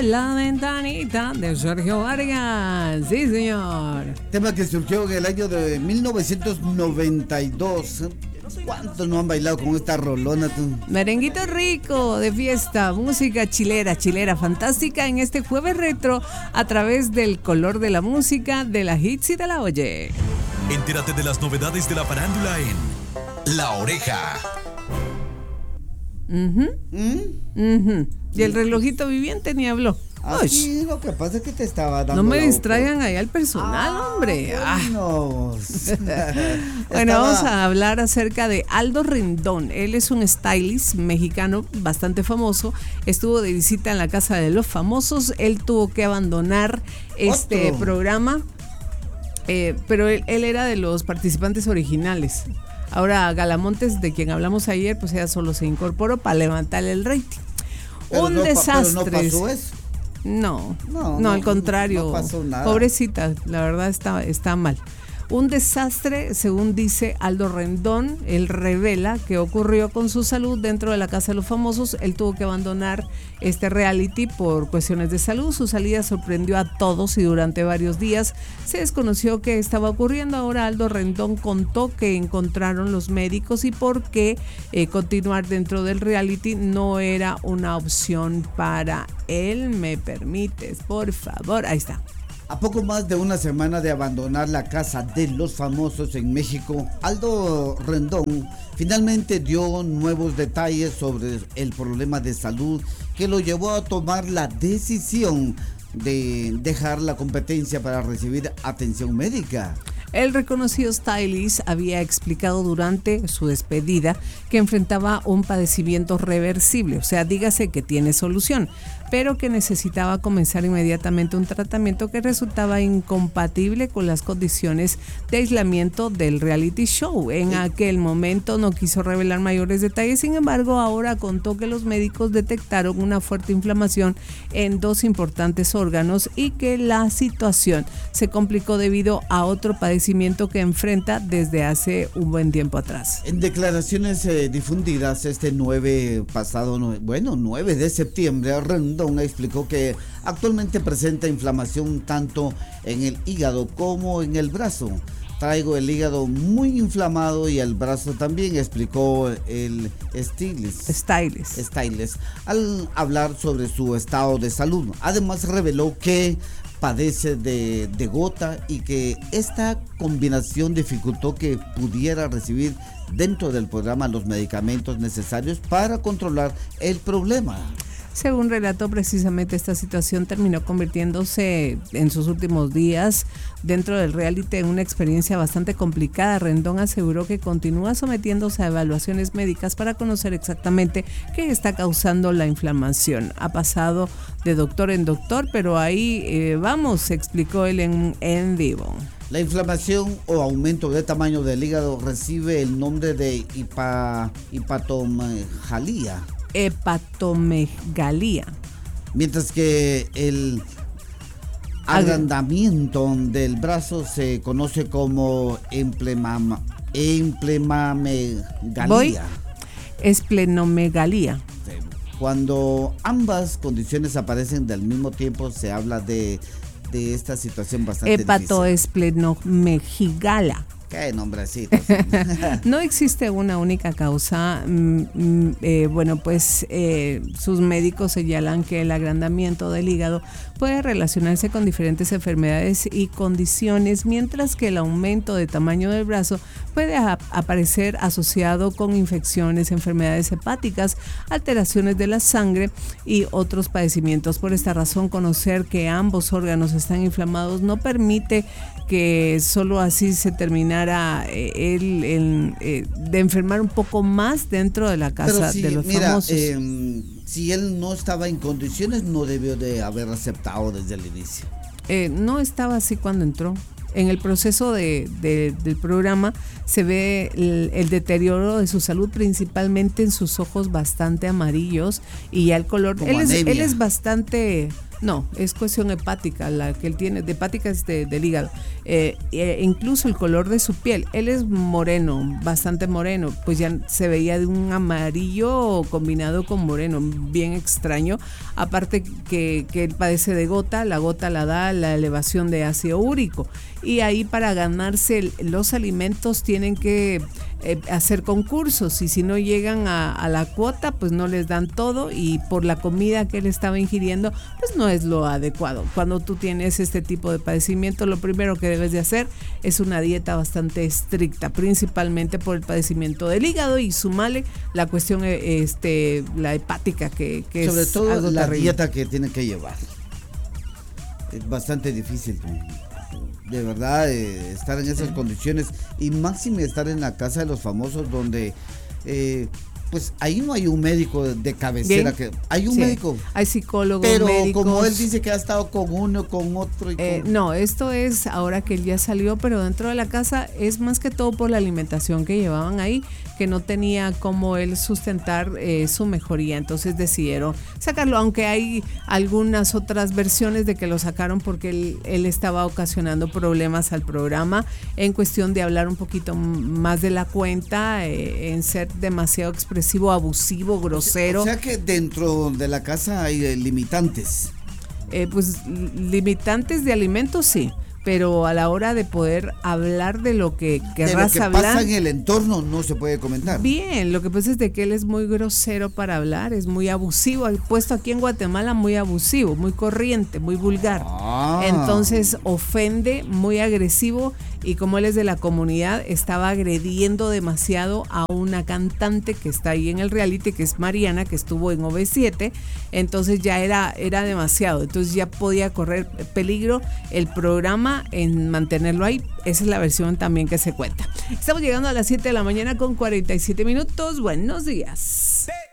La Ventanita de Sergio Vargas. Sí, señor. Tema que surgió en el año de 1992. ¿Cuántos no han bailado con esta rolona tú? Merenguito rico de fiesta, música chilera, fantástica en este jueves retro a través del color de la música, de la hits y de la oye. Entérate de las novedades de la farándula en La Oreja. Y el relojito viviente ni habló. Sí, lo que pasa es que te estaba dando. No me distraigan ahí al personal, hombre. Bueno, vamos a hablar acerca de Aldo Rendón. Él es un stylist mexicano bastante famoso. Estuvo de visita en la Casa de los Famosos. Él tuvo que abandonar este programa, pero él era de los participantes originales. Ahora Galamontes, de quien hablamos ayer, pues ella solo se incorporó para levantar el rating. Un desastre. Pero no pasó eso. No, al contrario. No pasó nada. Pobrecita, la verdad está mal. Un desastre, según dice Aldo Rendón. Él revela que ocurrió con su salud dentro de la Casa de los Famosos. Él tuvo que abandonar este reality por cuestiones de salud. Su salida sorprendió a todos y durante varios días se desconoció qué estaba ocurriendo. Ahora Aldo Rendón contó que encontraron los médicos y por qué continuar dentro del reality no era una opción para él. ¿Me permites, por favor? Ahí está. A poco más de una semana de abandonar la Casa de los Famosos en México, Aldo Rendón finalmente dio nuevos detalles sobre el problema de salud que lo llevó a tomar la decisión de dejar la competencia para recibir atención médica. El reconocido stylist había explicado durante su despedida que enfrentaba un padecimiento reversible, o sea, dígase que tiene solución, pero que necesitaba comenzar inmediatamente un tratamiento que resultaba incompatible con las condiciones de aislamiento del reality show. En aquel momento no quiso revelar mayores detalles, sin embargo, ahora contó que los médicos detectaron una fuerte inflamación en dos importantes órganos y que la situación se complicó debido a otro padecimiento que enfrenta desde hace un buen tiempo atrás. En declaraciones difundidas este 9 de septiembre, Rendón explicó que actualmente presenta inflamación tanto en el hígado como en el brazo. Traigo el hígado muy inflamado y el brazo también, explicó el stylist al hablar sobre su estado de salud. Además reveló que padece de gota y que esta combinación dificultó que pudiera recibir dentro del programa los medicamentos necesarios para controlar el problema. Según relató, precisamente esta situación terminó convirtiéndose en sus últimos días dentro del reality en una experiencia bastante complicada. Rendón aseguró que continúa sometiéndose a evaluaciones médicas para conocer exactamente qué está causando la inflamación. Ha pasado de doctor en doctor, pero ahí vamos, explicó él en vivo. La inflamación o aumento de tamaño del hígado recibe el nombre de hepatomegalía. Mientras que el agrandamiento del brazo se conoce como esplenomegalía. Cuando ambas condiciones aparecen al mismo tiempo, se habla de esta situación bastante difícil. Hepatoesplenomegalia. ¿Qué nombrecito? No existe una única causa. Sus médicos señalan que el agrandamiento del hígado puede relacionarse con diferentes enfermedades y condiciones, mientras que el aumento de tamaño del brazo puede aparecer asociado con infecciones, enfermedades hepáticas, alteraciones de la sangre y otros padecimientos. Por esta razón, conocer que ambos órganos están inflamados no permite que solo así se terminara de enfermar un poco más dentro de la Casa de los Famosos. Si él no estaba en condiciones, no debió de haber aceptado desde el inicio. No estaba así cuando entró. En el proceso del programa se ve el deterioro de su salud, principalmente en sus ojos bastante amarillos y ya el color. Él es bastante No, es cuestión hepática, la que él tiene, de hepática es del hígado. Incluso el color de su piel, él es moreno, bastante moreno, pues ya se veía de un amarillo combinado con moreno, bien extraño. Aparte que él padece de gota, la gota la da la elevación de ácido úrico. Y ahí para ganarse los alimentos tienen que hacer concursos, y si no llegan a la cuota pues no les dan todo, y por la comida que él estaba ingiriendo pues no es lo adecuado. Cuando tú tienes este tipo de padecimiento, lo primero que debes de hacer es una dieta bastante estricta, principalmente por el padecimiento del hígado, y sumale la cuestión la hepática que sobre es todo algo la terrible. dieta que tiene que llevar. Es bastante difícil, de verdad, estar en esas condiciones, y máxime estar en la casa de los famosos, donde pues ahí no hay un médico de cabecera. Bien. Hay un médico, hay psicólogos, pero médicos. como él dice que ha estado con uno, con otro y No, esto es ahora que él ya salió, pero dentro de la casa es más que todo por la alimentación que llevaban ahí, que no tenía cómo él sustentar su mejoría, entonces decidieron sacarlo, aunque hay algunas otras versiones de que lo sacaron porque él estaba ocasionando problemas al programa en cuestión de hablar un poquito más de la cuenta, en ser demasiado expresivo, abusivo, grosero. O sea que dentro de la casa hay limitantes. Pues limitantes de alimentos sí, pero a la hora de poder hablar de lo que querrás hablar. De lo que pasa en el entorno no se puede comentar. Bien, lo que pasa es de que él es muy grosero para hablar, es muy abusivo, puesto aquí en Guatemala muy abusivo, muy corriente, muy vulgar. Entonces ofende, muy agresivo, y como él es de la comunidad, estaba agrediendo demasiado a una cantante que está ahí en el reality, que es Mariana, que estuvo en OV7, entonces ya era demasiado, entonces ya podía correr peligro el programa en mantenerlo ahí. Esa es la versión también que se cuenta. Estamos llegando a las 7 de la mañana con 47 minutos. Buenos días.